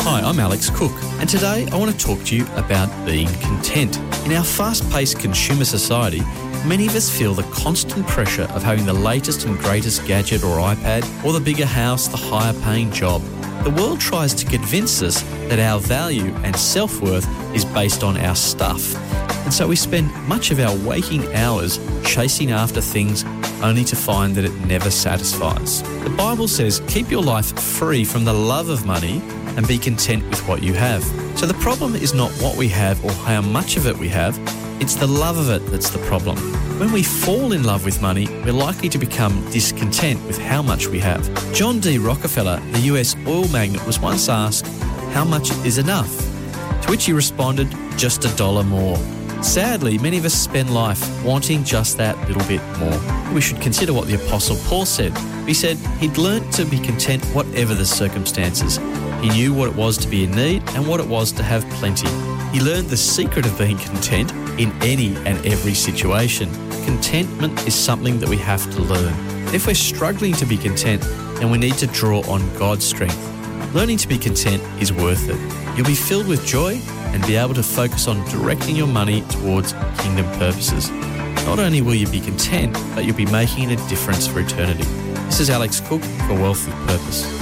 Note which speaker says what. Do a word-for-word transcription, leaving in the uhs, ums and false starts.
Speaker 1: Hi, I'm Alex Cook, and today I want to talk to you about being content. In our fast-paced consumer society, many of us feel the constant pressure of having the latest and greatest gadget or iPad, or the bigger house, the higher-paying job. The world tries to convince us that our value and self-worth is based on our stuff. And so we spend much of our waking hours chasing after things only to find that it never satisfies. The Bible says, keep your life free from the love of money and be content with what you have. So the problem is not what we have or how much of it we have, it's the love of it that's the problem. When we fall in love with money, we're likely to become discontent with how much we have. John D. Rockefeller, the U S oil magnate, was once asked, how much is enough? To which he responded, just a dollar more. Sadly, many of us spend life wanting just that little bit more. We should consider what the Apostle Paul said. He said he'd learnt to be content whatever the circumstances. He knew what it was to be in need and what it was to have plenty. He learned the secret of being content in any and every situation. Contentment is something that we have to learn. If we're struggling to be content, then we need to draw on God's strength. Learning to be content is worth it. You'll be filled with joy and be able to focus on directing your money towards kingdom purposes. Not only will you be content, but you'll be making a difference for eternity. This is Alex Cook for Wealth with Purpose.